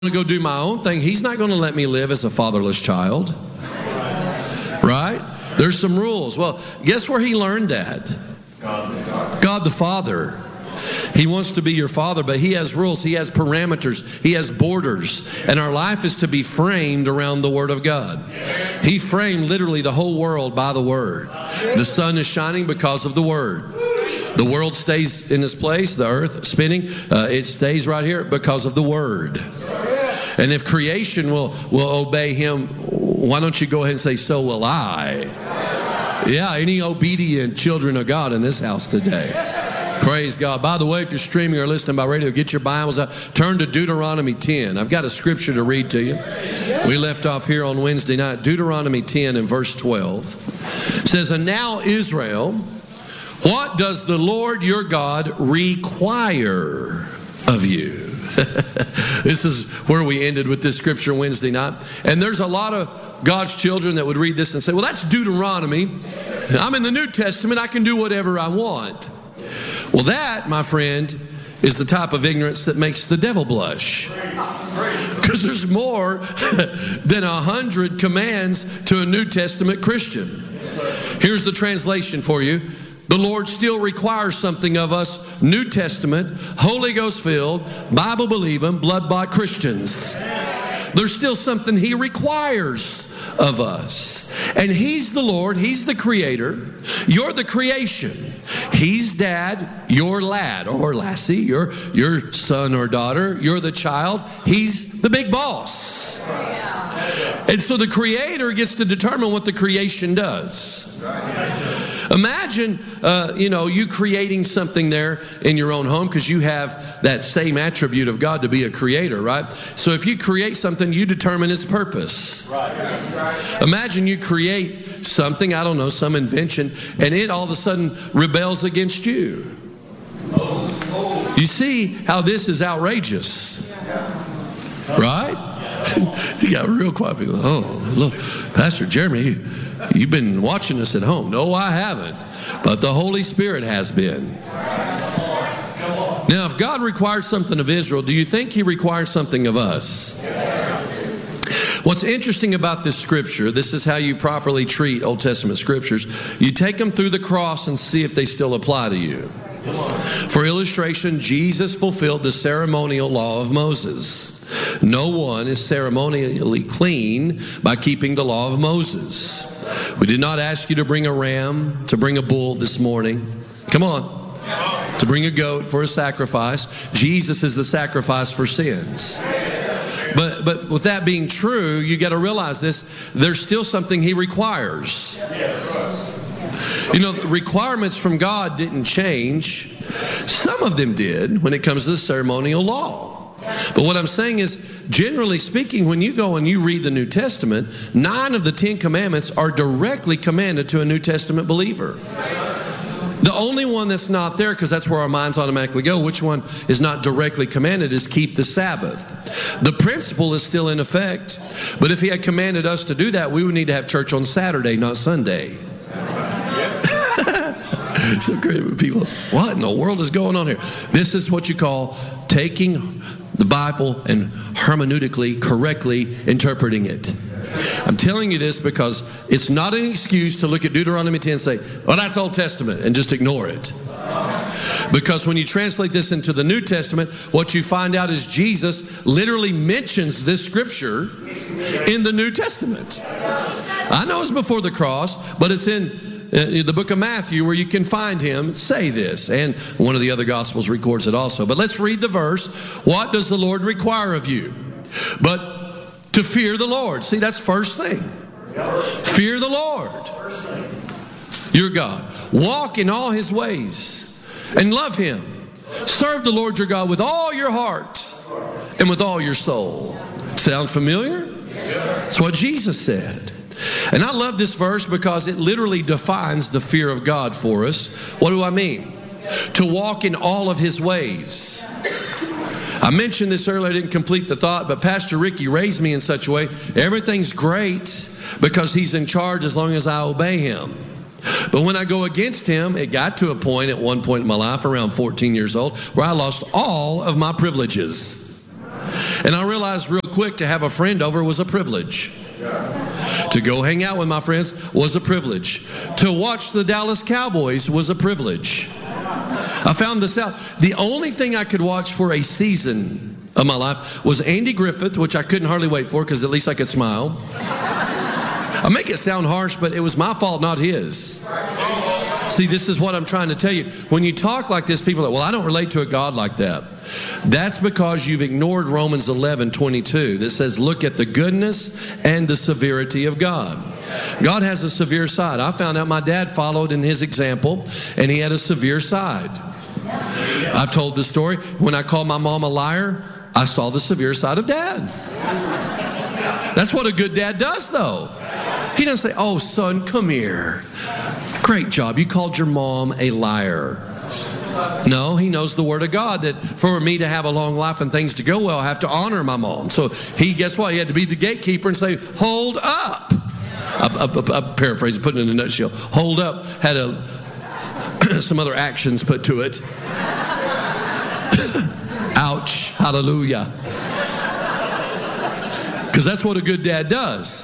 to go do my own thing, he's not going to let me live as a fatherless child. Right? There's some rules. Well, guess where he learned that? God the Father. He wants to be your father, but he has rules. He has parameters. He has borders. And our life is to be framed around the Word of God. He framed literally the whole world by the Word. The sun is shining because of the Word. The world stays in its place, the earth spinning, it stays right here because of the Word. And if creation will obey him, why don't you go ahead and say, so will I? Yeah, any obedient children of God in this house today. Praise God. By the way, if you're streaming or listening by radio, get your Bibles out. Turn to Deuteronomy 10. I've got a scripture to read to you. We left off here on Wednesday night. Deuteronomy 10 and verse 12. It says, and now Israel, what does the Lord your God require of you? This is where we ended with this scripture Wednesday night. And there's a lot of God's children that would read this and say, well, that's Deuteronomy. I'm in the New Testament. I can do whatever I want. Well, that, my friend, is the type of ignorance that makes the devil blush. Because there's more than 100 commands to a New Testament Christian. Here's the translation for you. The Lord still requires something of us, New Testament, Holy Ghost filled, Bible believing, blood-bought Christians. There's still something He requires of us. And He's the Lord, He's the Creator, you're the creation. He's Dad, you're lad or lassie, you're your son or daughter, you're the child, He's the big boss. And so the Creator gets to determine what the creation does. Imagine, you creating something there in your own home because you have that same attribute of God to be a creator, right? So if you create something, you determine its purpose. Imagine you create something, I don't know, some invention, and it all of a sudden rebels against you. You see how this is outrageous, right? You got real quiet people. Oh, look, Pastor Jeremy, you've been watching us at home. No, I haven't. But the Holy Spirit has been. Now, if God required something of Israel, do you think He required something of us? What's interesting about this scripture, this is how you properly treat Old Testament scriptures. You take them through the cross and see if they still apply to you. For illustration, Jesus fulfilled the ceremonial law of Moses. No one is ceremonially clean by keeping the law of Moses. We did not ask you to bring a ram, to bring a bull this morning. Come on. To bring a goat for a sacrifice. Jesus is the sacrifice for sins. But with that being true, you got to realize this. There's still something He requires. The requirements from God didn't change. Some of them did when it comes to the ceremonial law. But what I'm saying is, generally speaking, when you go and you read the New Testament, 9 of the 10 commandments are directly commanded to a New Testament believer. The only one that's not there, because that's where our minds automatically go, which one is not directly commanded, is keep the Sabbath. The principle is still in effect. But if He had commanded us to do that, we would need to have church on Saturday, not Sunday. So great with people. What in the world is going on here? This is what you call taking the Bible and hermeneutically, correctly interpreting it. I'm telling you this because it's not an excuse to look at Deuteronomy 10 and say, well, that's Old Testament, and just ignore it. Because when you translate this into the New Testament, what you find out is Jesus literally mentions this scripture in the New Testament. I know it's before the cross, but it's in the book of Matthew where you can find Him say this. And one of the other Gospels records it also. But let's read the verse. What does the Lord require of you? But to fear the Lord. See, that's first thing. Fear the Lord, your God. Walk in all His ways and love Him. Serve the Lord your God with all your heart and with all your soul. Sound familiar? That's what Jesus said. And I love this verse because it literally defines the fear of God for us. What do I mean? To walk in all of His ways. I mentioned this earlier, I didn't complete the thought, but Pastor Ricky raised me in such a way, everything's great because He's in charge as long as I obey Him. But when I go against Him, it got to a point at one point in my life, around 14 years old, where I lost all of my privileges. And I realized real quick to have a friend over was a privilege. To go hang out with my friends was a privilege. To watch the Dallas Cowboys was a privilege. I found this out. The only thing I could watch for a season of my life was Andy Griffith, which I couldn't hardly wait for because at least I could smile. I make it sound harsh, but it was my fault, not his. See, this is what I'm trying to tell you. When you talk like this, people are like, well, I don't relate to a God like that. That's because you've ignored Romans 11:22 that says, look at the goodness and the severity of God. God has a severe side. I found out my dad followed in his example, and he had a severe side. I've told the story. When I called my mom a liar, I saw the severe side of Dad. That's what a good dad does, though. He doesn't say, oh, son, come here. Great job. You called your mom a liar. No, he knows the Word of God that for me to have a long life and things to go well, I have to honor my mom. So guess what? He had to be the gatekeeper and say, hold up. I paraphrase, putting it in a nutshell. Hold up had some other actions put to it. Ouch. Hallelujah. Because that's what a good dad does.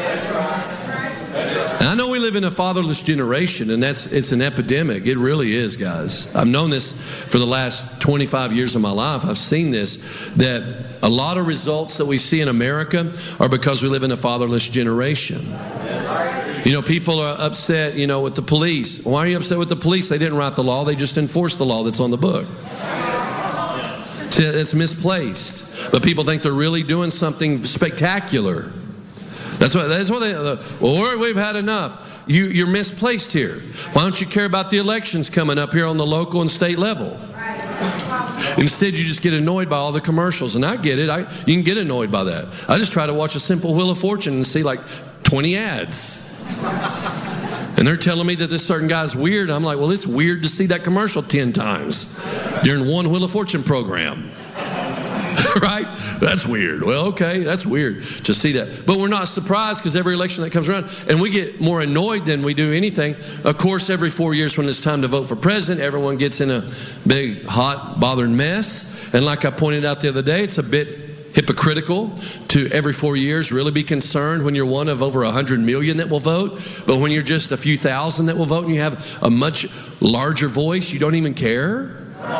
And I know we live in a fatherless generation, and it's an epidemic. It really is, guys. I've known this for the last 25 years of my life. I've seen this, that a lot of results that we see in America are because we live in a fatherless generation. You know, people are upset, with the police. Why are you upset with the police? They didn't write the law. They just enforced the law that's on the book. See, it's misplaced. But people think they're really doing something spectacular. That's what well, we've had enough. You're misplaced here. Why don't you care about the elections coming up here on the local and state level? Instead, you just get annoyed by all the commercials. And I get it. You can get annoyed by that. I just try to watch a simple Wheel of Fortune and see like 20 ads. And they're telling me that this certain guy's weird. I'm like, well, it's weird to see that commercial 10 times during one Wheel of Fortune program. Right? That's weird. Well, okay, that's weird to see that. But we're not surprised because every election that comes around, and we get more annoyed than we do anything. Of course, every 4 years when it's time to vote for president, everyone gets in a big, hot, bothered mess. And like I pointed out the other day, it's a bit hypocritical to every 4 years really be concerned when you're one of over 100 million that will vote. But when you're just a few thousand that will vote and you have a much larger voice, you don't even care.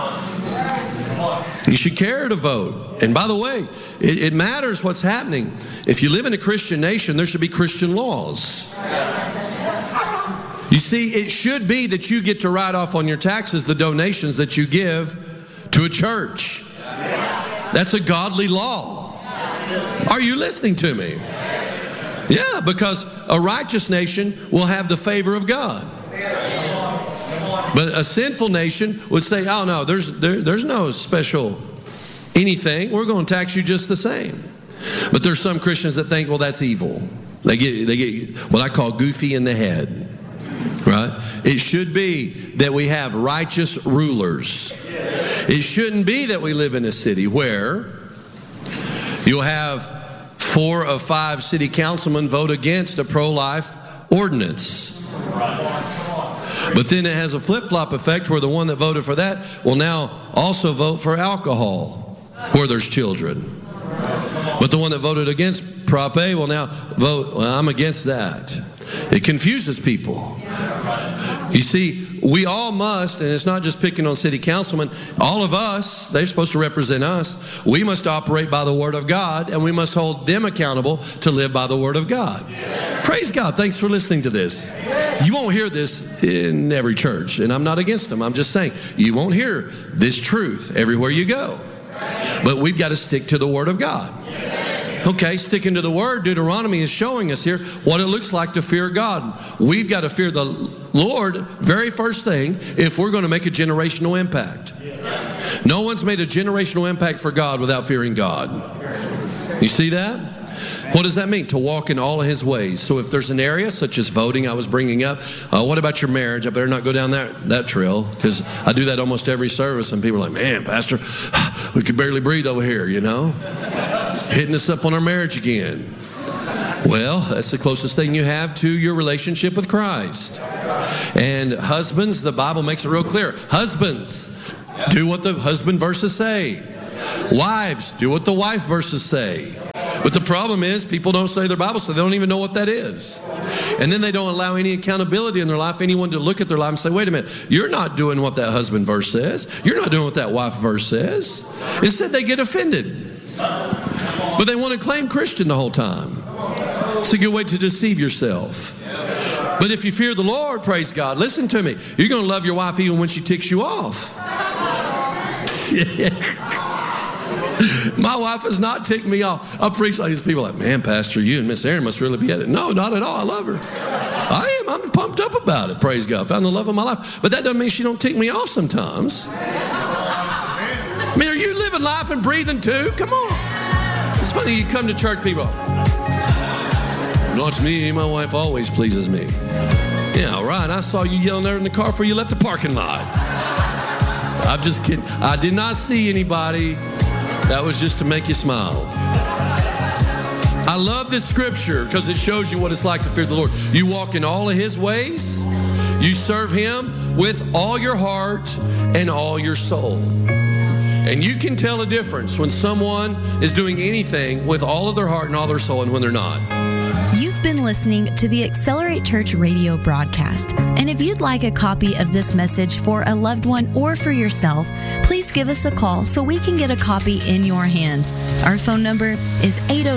You should care to vote. And by the way, it matters what's happening. If you live in a Christian nation, there should be Christian laws. You see, it should be that you get to write off on your taxes the donations that you give to a church. That's a godly law. Are you listening to me? Yeah, because a righteous nation will have the favor of God. But a sinful nation would say, oh no, there's no special anything. We're going to tax you just the same. But there's some Christians that think, well, that's evil. They get what I call goofy in the head. Right? It should be that we have righteous rulers. It shouldn't be that we live in a city where you'll have 4 of 5 city councilmen vote against a pro-life ordinance. But then it has a flip-flop effect where the one that voted for that will now also vote for alcohol where there's children. But the one that voted against Prop A will now vote, well, I'm against that. It confuses people. You see, we all must, and it's not just picking on city councilmen, all of us, they're supposed to represent us, we must operate by the Word of God, and we must hold them accountable to live by the Word of God. Praise God. Thanks for listening to this. You won't hear this in every church, and I'm not against them. I'm just saying, you won't hear this truth everywhere you go. But we've got to stick to the Word of God. Okay, sticking to the Word, Deuteronomy is showing us here what it looks like to fear God. We've got to fear the Lord, very first thing, if we're going to make a generational impact. No one's made a generational impact for God without fearing God. You see that? What does that mean? To walk in all of His ways. So if there's an area such as voting I was bringing up, what about your marriage? I better not go down that trail because I do that almost every service and people are like, man, Pastor, we could barely breathe over here, hitting us up on our marriage again. Well, that's the closest thing you have to your relationship with Christ. And husbands, the Bible makes it real clear. Husbands, do what the husband verses say. Wives, do what the wife verses say. But the problem is people don't study their Bible, so they don't even know what that is. And then they don't allow any accountability in their life, anyone to look at their life and say, wait a minute, you're not doing what that husband verse says. You're not doing what that wife verse says. Instead, they get offended. But they want to claim Christian the whole time. It's a good way to deceive yourself. But if you fear the Lord, praise God, listen to me. You're going to love your wife even when she ticks you off. My wife has not ticked me off. I preach like these people like, man, Pastor, you and Miss Erin must really be at it. No, not at all. I love her. I am. I'm pumped up about it. Praise God. Found the love of my life. But that doesn't mean she don't tick me off sometimes. I mean, are you living life and breathing too? Come on. It's funny, you come to church, people, not me, my wife always pleases me. Yeah, all right. I saw you yelling there in the car before you left the parking lot. I'm just kidding. I did not see anybody. That was just to make you smile. I love this scripture because it shows you what it's like to fear the Lord. You walk in all of His ways. You serve Him with all your heart and all your soul. And you can tell a difference when someone is doing anything with all of their heart and all their soul and when they're not. You've been listening to the Accelerate Church radio broadcast. And if you'd like a copy of this message for a loved one or for yourself, please give us a call so we can get a copy in your hand. Our phone number is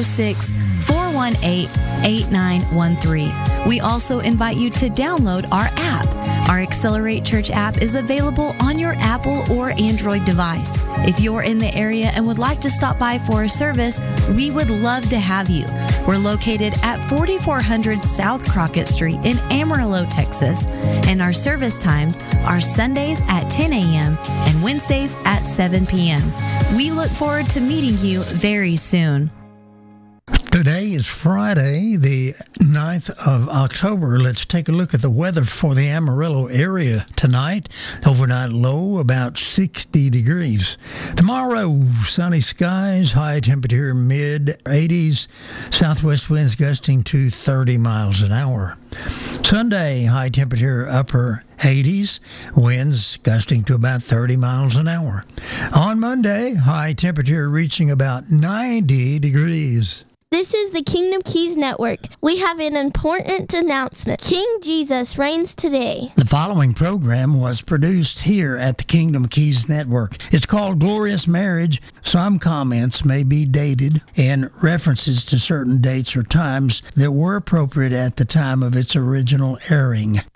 806-418-8913. We also invite you to download our app. Our Accelerate Church app is available on your Apple or Android device. If you're in the area and would like to stop by for a service, we would love to have you. We're located at 4400 South Crockett Street in Amarillo, Texas, and our service times are Sundays at 10 a.m. and Wednesdays at 7 p.m. We look forward to meeting you very soon. Today is Friday, the 9th of October. Let's take a look at the weather for the Amarillo area tonight. Overnight low, about 60 degrees. Tomorrow, sunny skies, high temperature mid-80s, southwest winds gusting to 30 miles an hour. Sunday, high temperature upper 80s, winds gusting to about 30 miles an hour. On Monday, high temperature reaching about 90 degrees. This is the Kingdom Keys Network. We have an important announcement. King Jesus reigns today. The following program was produced here at the Kingdom Keys Network. It's called Glorious Marriage. Some comments may be dated and references to certain dates or times that were appropriate at the time of its original airing.